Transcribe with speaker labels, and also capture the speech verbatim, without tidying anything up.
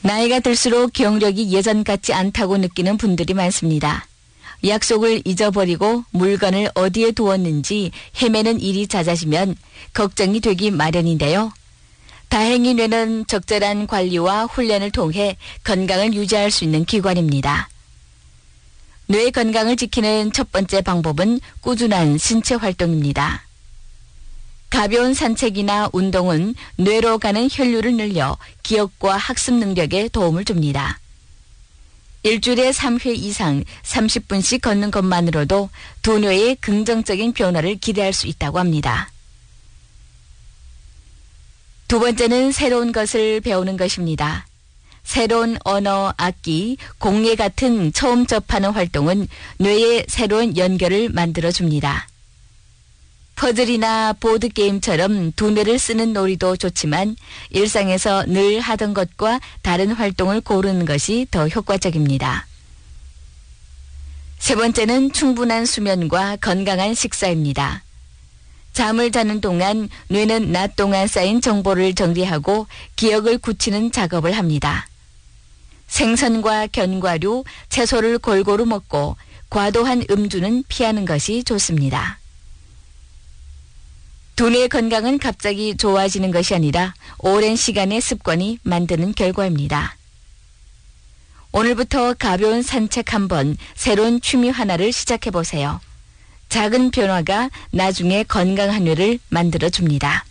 Speaker 1: 나이가 들수록 기억력이 예전 같지 않다고 느끼는 분들이 많습니다. 약속을 잊어버리고 물건을 어디에 두었는지 헤매는 일이 잦아지면 걱정이 되기 마련인데요. 다행히 뇌는 적절한 관리와 훈련을 통해 건강을 유지할 수 있는 기관입니다. 뇌 건강을 지키는 첫 번째 방법은 꾸준한 신체 활동입니다. 가벼운 산책이나 운동은 뇌로 가는 혈류를 늘려 기억과 학습 능력에 도움을 줍니다. 일주일에 삼 회 이상 삼십 분씩 걷는 것만으로도 두뇌의 긍정적인 변화를 기대할 수 있다고 합니다. 두 번째는 새로운 것을 배우는 것입니다. 새로운 언어, 악기, 공예 같은 처음 접하는 활동은 뇌의 새로운 연결을 만들어줍니다. 퍼즐이나 보드게임처럼 두뇌를 쓰는 놀이도 좋지만 일상에서 늘 하던 것과 다른 활동을 고르는 것이 더 효과적입니다. 세 번째는 충분한 수면과 건강한 식사입니다. 잠을 자는 동안 뇌는 낮 동안 쌓인 정보를 정리하고 기억을 굳히는 작업을 합니다. 생선과 견과류, 채소를 골고루 먹고 과도한 음주는 피하는 것이 좋습니다. 두뇌 건강은 갑자기 좋아지는 것이 아니라 오랜 시간의 습관이 만드는 결과입니다. 오늘부터 가벼운 산책 한 번, 새로운 취미 하나를 시작해보세요. 작은 변화가 나중에 건강한 뇌를 만들어줍니다.